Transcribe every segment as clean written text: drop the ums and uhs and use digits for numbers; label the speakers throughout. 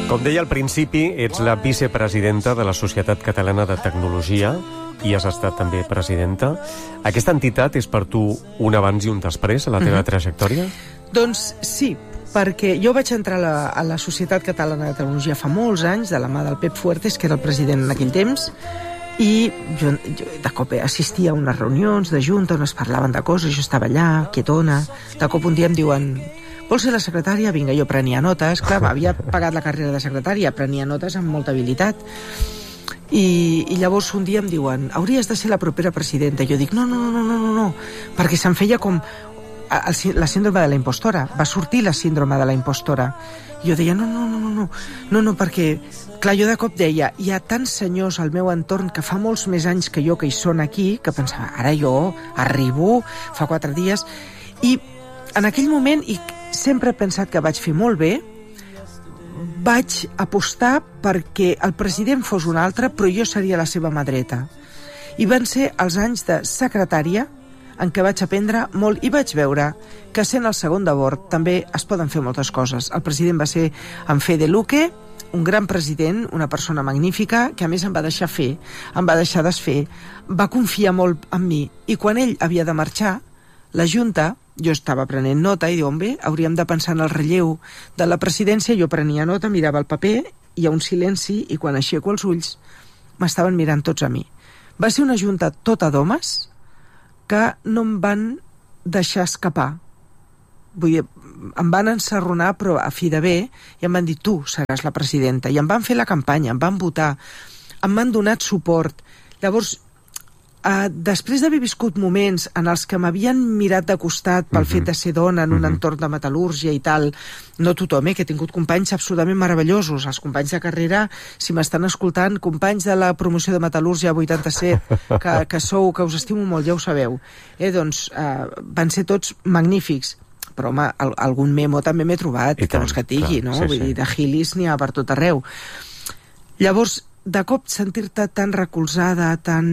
Speaker 1: Com deia al principi, ets la vicepresidenta de la Societat Catalana de Tecnologia i has estat també presidenta. Aquesta entitat és per tu un abans i un després a la teva trajectòria?
Speaker 2: Doncs sí, perquè jo vaig entrar a la Societat Catalana de Tecnologia fa molts anys, de la mà del Pep Fuertes, que era el president en aquell temps, i jo de cop assistia a unes reunions de junta on es parlaven de coses, jo estava allà, quietona, de cop un dia em diuen: vols ser la secretària? Vinga, jo prenia notes. Clar, havia pagat la carrera de secretària, prenia notes amb molta habilitat. I llavors un dia em diuen: hauries de ser la propera presidenta. I jo dic: no, perquè se'm feia com la síndrome de la impostora. Va sortir la síndrome de la impostora. I jo deia: no, perquè, clar, jo de cop deia, hi ha tants senyors al meu entorn que fa molts més anys que jo que hi són aquí, que pensava, ara jo arribo, fa 4 dies, i en aquell moment, i sempre he pensat que vaig fer molt bé, vaig apostar perquè el president fos un altre, però jo seria la seva mà dreta. I van ser els anys de secretària en què vaig aprendre molt i vaig veure que sent el segon de bord també es poden fer moltes coses. El president va ser en Fede Luque, un gran president, una persona magnífica, que a més em va deixar fer, em va deixar desfer, va confiar molt en mi. I quan ell havia de marxar, la Junta, jo estava prenent nota i diu: bé, hauríem de pensar en el relleu de la presidència. Jo prenia nota, mirava el paper, hi ha un silenci, i quan aixeco els ulls m'estaven mirant tots a mi. Va ser una Junta tota d'homes que no em van deixar escapar. Vull dir, em van ensarronar, però a fi de bé, i em van dir: tu seràs la presidenta. I em van fer la campanya, em van votar, em van donat suport. Llavors, després d'haver viscut moments en els que m'havien mirat de costat pel fet de ser dona en un entorn de metal·lúrgia i tal, no tothom, que he tingut companys absolutament meravellosos, els companys de carrera, si m'estan escoltant, companys de la promoció de metal·lúrgia 87, que us estimo molt, ja ho sabeu, doncs van ser tots magnífics. Però, home, algun memo també m'he trobat, que no és que et digui, no? Vull dir, de gilis n'hi ha per tot arreu. Llavors, de cop sentir-te tan recolzada,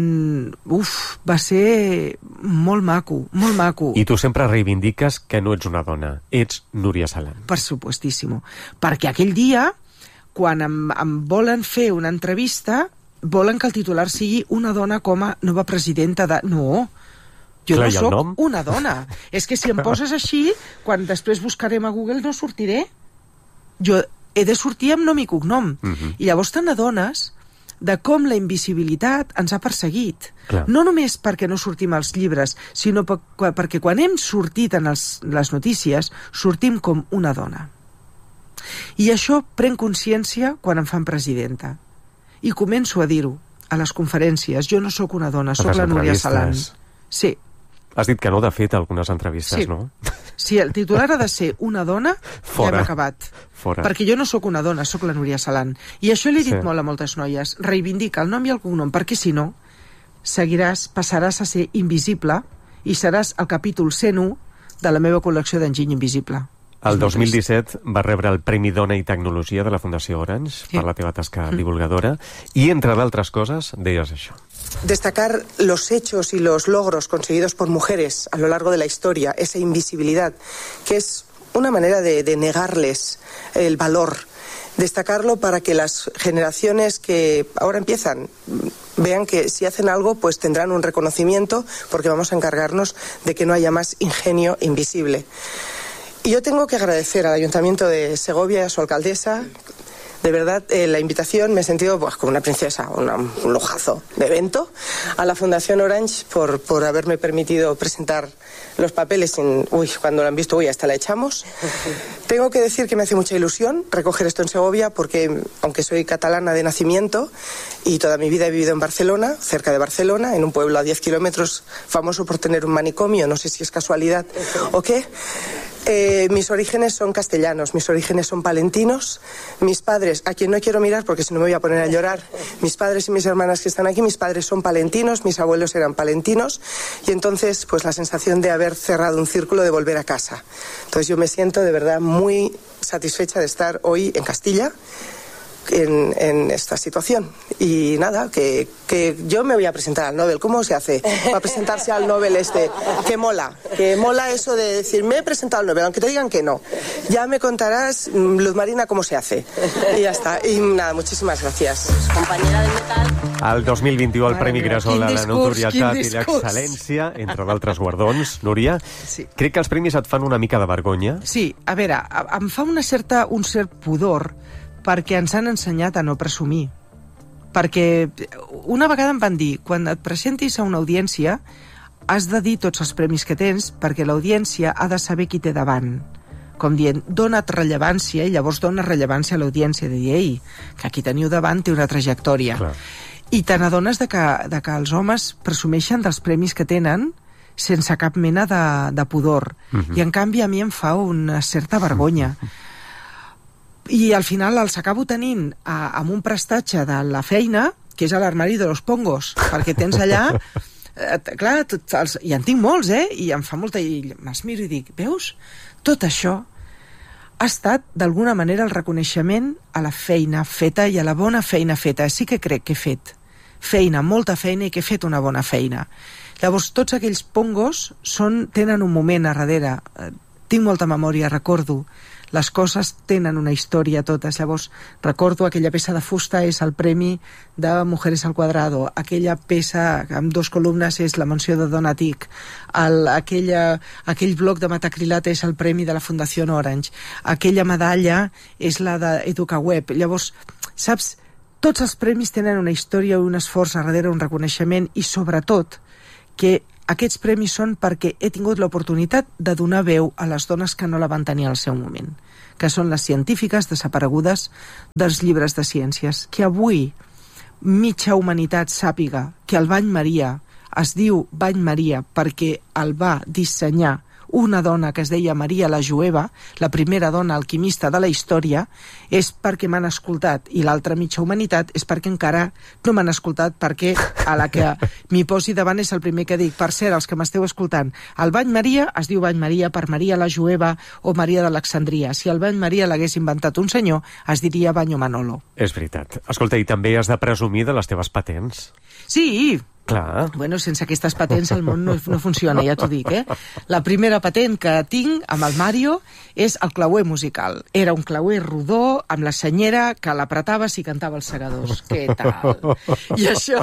Speaker 2: va ser molt maco, molt maco.
Speaker 1: I tu sempre reivindiques que no ets una dona, ets Núria Salan.
Speaker 2: Per supuestíssimo. Perquè aquell dia, quan em volen fer una entrevista, volen que el titular sigui una dona com a nova presidenta de... No, jo no soc una dona. És que si em poses així, quan després buscarem a Google no sortiré. Jo he de sortir amb nom i cognom. I llavors te n'adones de com la invisibilitat ens ha perseguit. Clar. No només perquè no sortim als llibres, sinó perquè quan hem sortit en les notícies, sortim com una dona. I això prenc consciència quan em fan presidenta. I començo a dir-ho a les conferències. Jo no sóc una dona, sóc la Núria Salan. Sí.
Speaker 1: Has dit que no, de fet, algunes entrevistes,
Speaker 2: sí.
Speaker 1: No?
Speaker 2: Sí, el titular ha de ser una dona, ja hem acabat.
Speaker 1: Fora.
Speaker 2: Perquè jo no sóc una dona, sóc la Núria Salan. I això li he dit molt a moltes noies. Reivindica el nom i el cognom, perquè si no, passaràs a ser invisible i seràs el capítol 101 de la meva col·lecció d'enginy invisible.
Speaker 1: El 2017 va rebre el Premi Dona i Tecnologia de la Fundació Orange per la teva tasca divulgadora i, entre d'altres coses, deies això.
Speaker 3: Destacar los hechos y los logros conseguidos por mujeres a lo largo de la historia, esa invisibilidad, que es una manera de negarles el valor. Destacarlo para que las generaciones que ahora empiezan vean que si hacen algo, pues tendrán un reconocimiento, porque vamos a encargarnos de que no haya más ingenio invisible. Y yo tengo que agradecer al Ayuntamiento de Segovia y a su alcaldesa. De verdad, la invitación me he sentido como una princesa, un lujazo de evento, a la Fundación Orange por haberme permitido presentar los papeles. Cuando lo han visto, hasta la echamos. Tengo que decir que me hace mucha ilusión recoger esto en Segovia porque, aunque soy catalana de nacimiento y toda mi vida he vivido en Barcelona, cerca de Barcelona, en un pueblo a 10 kilómetros, famoso por tener un manicomio, no sé si es casualidad o qué, mis orígenes son castellanos, mis orígenes son palentinos. Mis padres, a quien no quiero mirar porque si no me voy a poner a llorar, mis padres y mis hermanas que están aquí, mis padres son palentinos, mis abuelos eran palentinos, y entonces pues la sensación de haber cerrado un círculo, de volver a casa. Entonces yo me siento de verdad muy satisfecha de estar hoy en Castilla, en esta situación. Y nada, que yo me voy a presentar al Nobel. ¿Cómo se hace para presentarse al Nobel que mola eso de decir, me he presentado al Nobel, aunque te digan que no. Ya me contarás, Luz Marina, cómo se hace. I ja està. I nada, muchísimas gracias.
Speaker 4: Compañera del metal.
Speaker 1: El 2021 el Premi Gresol a la notorietat i l'excel·lència, entre d'altres guardons. Núria,
Speaker 2: sí.
Speaker 1: Crec que els premis et fan una mica de vergonya.
Speaker 2: Sí, a veure, em fa un cert pudor perquè ens han ensenyat a no presumir. Perquè una vegada em van dir, quan et presentis a una audiència, has de dir tots els premis que tens perquè l'audiència ha de saber qui té davant. Com dient, dona't rellevància, i llavors dona rellevància a l'audiència, de dir, ei, que qui teniu davant té una trajectòria.
Speaker 1: Clar.
Speaker 2: I te n'adones de que els homes presumeixen dels premis que tenen sense cap mena de pudor. I en canvi a mi em fa una certa vergonya. I al final els acabo tenint amb un prestatge de la feina, que és a l'armari de los pongos, perquè tens allà... clar, i en tinc molts, i em fa molta... I me'ls miro i dic, veus? Tot això ha estat, d'alguna manera, el reconeixement a la feina feta i a la bona feina feta. Sí que crec que he fet feina, molta feina, i que he fet una bona feina. Llavors, tots aquells pongos tenen un moment a darrere. Tinc molta memòria, recordo. Les coses tenen una història totes. Llavors, recordo aquella peça de fusta és el premi de Mujeres al Cuadrado. Aquella peça amb 2 columnes és la menció de Donna Tick. Aquell bloc de metacrilat és el premi de la Fundació Orange. Aquella medalla és la d'EducaWeb. Llavors, saps, tots els premis tenen una història, un esforç a darrere, un reconeixement, i sobretot que aquests premis són perquè he tingut l'oportunitat de donar veu a les dones que no la van tenir al seu moment, que són les científiques desaparegudes dels llibres de ciències. Que avui mitja humanitat sàpiga que el bany Maria es diu bany Maria perquè el va dissenyar una dona que es deia Maria la Jueva, la primera dona alquimista de la història, és perquè m'han escoltat, i l'altra mitja humanitat és perquè encara no m'han escoltat, perquè a la que m'hi posi davant és el primer que dic. Per cert, els que m'esteu escoltant, el bany Maria es diu bany Maria per Maria la Jueva o Maria d'Alexandria. Si el bany Maria l'hagués inventat un senyor, es diria banyo Manolo.
Speaker 1: És veritat. Escolta, i també has de presumir de les teves patents.
Speaker 2: Sí,
Speaker 1: clar.
Speaker 2: Bueno, sense aquestes patents el món no funciona, ja t'ho dic, La primera patent que tinc amb el Mario és el clauer musical. Era un clauer rodó amb la senyera que l'apretaves i cantava els segadors. Què tal? I això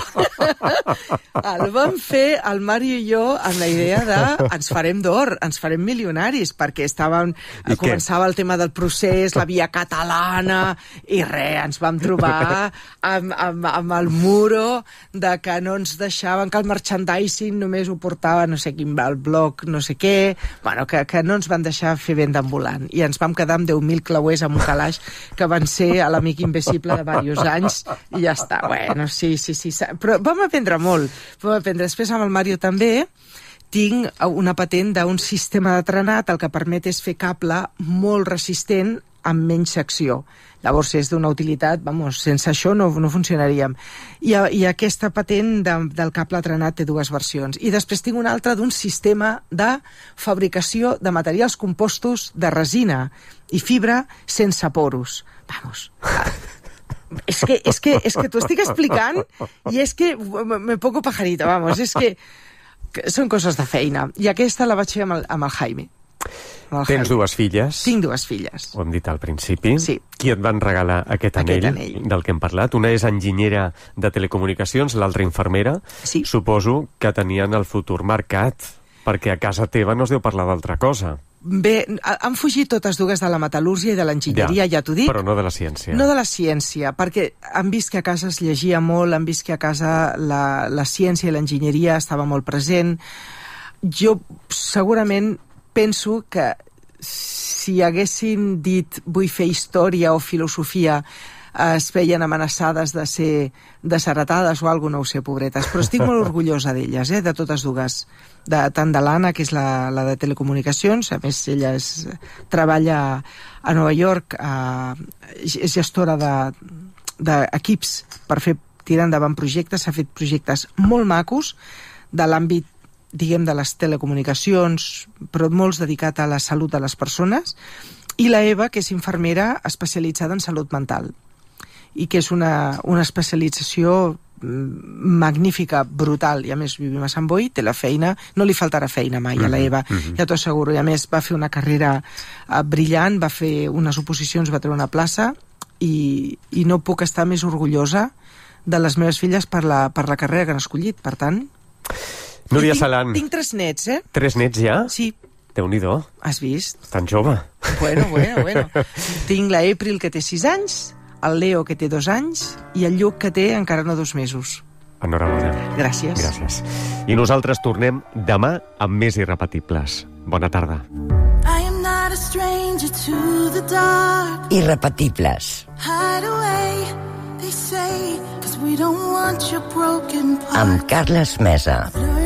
Speaker 2: el vam fer el Mario i jo amb la idea de ens farem d'or, ens farem milionaris, perquè començava el tema del procés, la via catalana, i ens vam trobar amb el muro de que no ens deixaven, que el merchandising només ho portava no sé quin, el blog no sé què, bueno, que no ens van deixar fer venda ambulant, i ens vam quedar amb 10.000 clauers amb un calaix que van ser a l'amic invisible de diversos anys, i ja està. Bueno, sí, però vam aprendre molt. Després amb el Mario també tinc una patent d'un sistema de trenat, el que permet és fer cable molt resistent amb menys secció. Llavors és d'una utilitat, sense això no funcionaríem. I aquesta patent del cable trenat té 2 versions. I després tinc una altra d'un sistema de fabricació de materials compostos de resina i fibra sense poros. És que t'ho estic explicant i és que me pongo pajarita, és que són coses de feina. I aquesta la vaig fer amb el Jaime.
Speaker 1: Tens 2 filles.
Speaker 2: Tinc 2 filles.
Speaker 1: Ho hem dit al principi.
Speaker 2: Sí.
Speaker 1: Qui et van regalar aquest anell del que hem parlat? Una és enginyera de telecomunicacions, l'altra infermera.
Speaker 2: Sí.
Speaker 1: Suposo que tenien el futur marcat, perquè a casa teva no es deu parlar d'altra cosa.
Speaker 2: Bé, han fugit totes dues de la metal·lúrgia i de l'enginyeria, ja t'ho dic.
Speaker 1: Però no de la ciència.
Speaker 2: No de la ciència, perquè han vist que a casa es llegia molt, han vist que a casa la ciència i l'enginyeria estava molt present. Jo segurament penso que si haguessin dit vull fer història o filosofia es veien amenaçades de ser desheretades o alguna cosa, no ho sé, pobretes, però estic molt orgullosa d'elles, de totes dues, tant de l'Anna, que és la de telecomunicacions, a més ella treballa a Nova York, és gestora d'equips per tirar endavant projectes, s'ha fet projectes molt macos de l'àmbit, diguem, de les telecomunicacions, però molts dedicat a la salut de les persones, i la Eva, que és infermera especialitzada en salut mental. i que és una especialització magnífica, brutal, i a més vivim a Sant Boi, té la feina, no li faltarà feina mai a la Eva, ja t'ho asseguro, i a més va fer una carrera brillant, va fer unes oposicions, va treure una plaça, i no puc estar més orgullosa de les meves filles per la carrera que han escollit, per tant...
Speaker 1: Núria Salant.
Speaker 2: Tinc 3 nets,
Speaker 1: 3 nets ja?
Speaker 2: Sí.
Speaker 1: Déu-n'hi-do.
Speaker 2: Has vist?
Speaker 1: Tan jove.
Speaker 2: Bueno. Tinc la April, que té 6 anys, el Leo, que té 2 anys, i el Lluc, que té encara no 2 mesos.
Speaker 1: Enhorabona.
Speaker 2: Gràcies.
Speaker 1: I nosaltres tornem demà amb més Irrepetibles. Bona tarda.
Speaker 4: I am not a stranger to the dark.
Speaker 5: Irrepetibles.
Speaker 4: Hide away, they say, 'cause we don't want your broken part.
Speaker 5: Amb Carles Mesa.